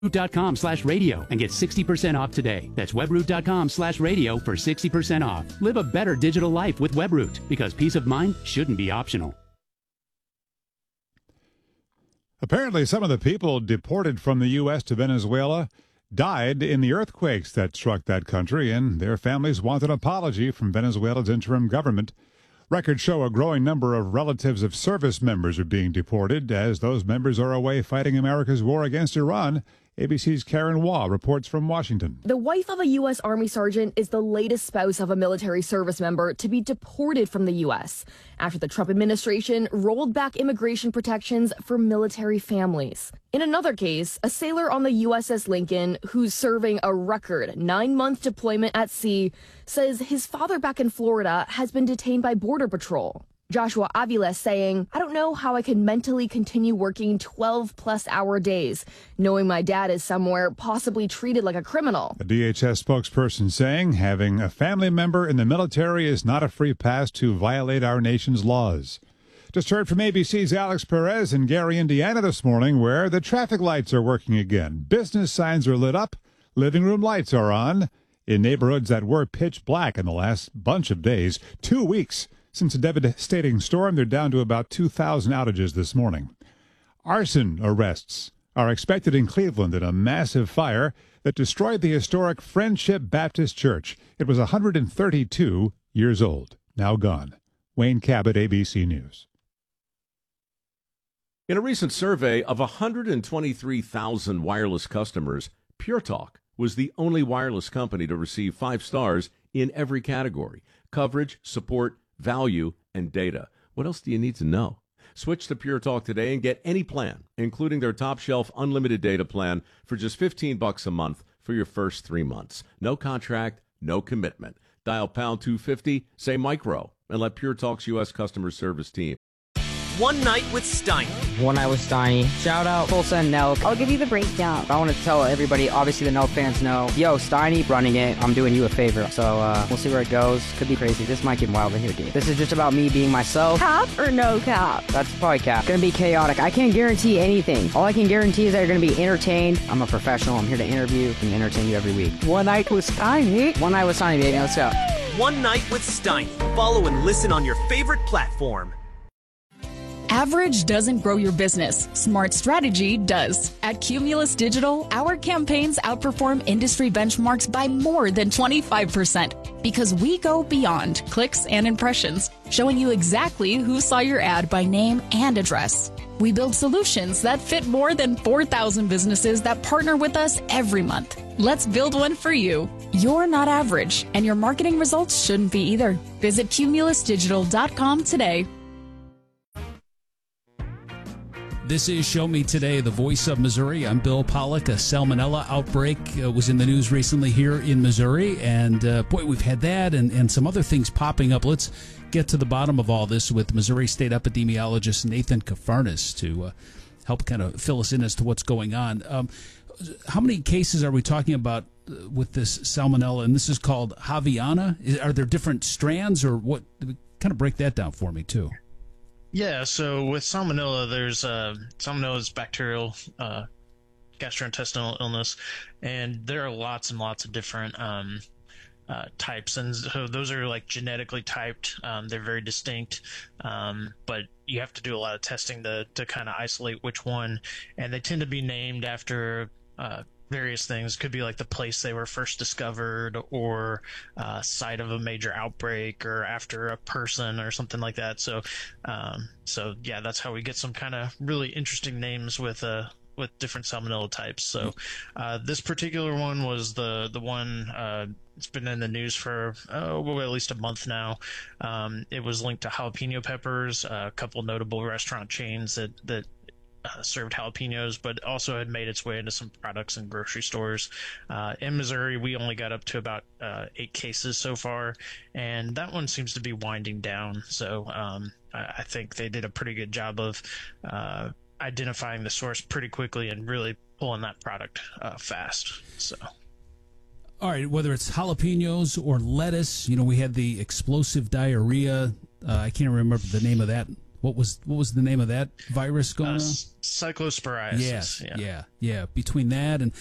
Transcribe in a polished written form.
Webroot.com/radio and get 60% off today. That's webroot.com/radio for 60% off. Live a better digital life with Webroot, because peace of mind shouldn't be optional. Apparently, some of the people deported from the U.S. to Venezuela died in the earthquakes that struck that country, and their families want an apology from Venezuela's interim government. Records show a growing number of relatives of service members are being deported as those members are away fighting America's war against Iran. ABC's Karen Waugh reports from Washington. The wife of a U.S. Army sergeant is the latest spouse of a military service member to be deported from the U.S. after the Trump administration rolled back immigration protections for military families. In another case, a sailor on the USS Lincoln, who's serving a record 9-month deployment at sea, says his father back in Florida has been detained by Border Patrol. Joshua Avila saying, "I don't know how I can mentally continue working 12-plus-hour days, knowing my dad is somewhere possibly treated like a criminal." A DHS spokesperson saying having a family member in the military is not a free pass to violate our nation's laws. Just heard from ABC's Alex Perez in Gary, Indiana this morning, where the traffic lights are working again. Business signs are lit up, living room lights are on in neighborhoods that were pitch black in the last bunch of days. 2 weeks since a devastating storm, they're down to about 2,000 outages this morning. Arson arrests are expected in Cleveland in a massive fire that destroyed the historic Friendship Baptist Church. It was 132 years old, now gone. Wayne Cabot, ABC News. In a recent survey of 123,000 wireless customers, Pure Talk was the only wireless company to receive 5 stars in every category: coverage, support, value, and data. What else do you need to know? Switch to Pure Talk today and get any plan, including their top-shelf unlimited data plan for just $15 a month for your first 3 months. No contract, no commitment. Dial pound 250, say micro, and let Pure Talk's U.S. customer service team. One Night with Steiny. One Night with Steiny. Shout out Full Send Nelk. I'll give you the breakdown. I want to tell everybody, obviously the Nelk fans know, yo, Steiny running it. I'm doing you a favor. So we'll see where it goes. Could be crazy. This might get wild in here, dude. This is just about me being myself. Cap or no cap? That's probably cap. Gonna be chaotic. I can't guarantee anything. All I can guarantee is that you're gonna be entertained. I'm a professional. I'm here to interview and entertain you every week. One Night with Steiny. One Night with Steiny, baby. Let's go. One Night with Steiny. Follow and listen on your favorite platform. Average doesn't grow your business. Smart strategy does. At Cumulus Digital, our campaigns outperform industry benchmarks by more than 25% because we go beyond clicks and impressions, showing you exactly who saw your ad by name and address. We build solutions that fit more than 4,000 businesses that partner with us every month. Let's build one for you. You're not average, and your marketing results shouldn't be either. Visit cumulusdigital.com today. This is Show Me Today, the voice of Missouri. I'm Bill Pollock. A salmonella outbreak was in the news recently here in Missouri. And, boy, we've had that and some other things popping up. Let's get to the bottom of all this with Missouri State epidemiologist Nathan Kafarnas to help kind of fill us in as to what's going on. How many cases are we talking about with this salmonella? And this is called Javiana. Are there different strands or what? Kind of break that down for me, too. Yeah, so with salmonella, there's salmonella is bacterial gastrointestinal illness, and there are lots and lots of different types, and so those are like genetically typed. They're very distinct, but you have to do a lot of testing to kind of isolate which one, and they tend to be named after various things. Could be like the place they were first discovered, or site of a major outbreak, or after a person or something like that. So yeah, that's how we get some kind of really interesting names with different salmonella types. So this particular one was the one it's been in the news for at least a month now. It was linked to jalapeno peppers, a couple notable restaurant chains that served jalapenos, but also had made its way into some products in grocery stores. In Missouri, we only got up to about 8 cases so far, and that one seems to be winding down. So I think they did a pretty good job of identifying the source pretty quickly and really pulling that product fast. So. All right, whether it's jalapenos or lettuce, we had the explosive diarrhea. I can't remember the name of that What was the name of that virus going on? Cyclosporiasis. Yes, yeah. Between that and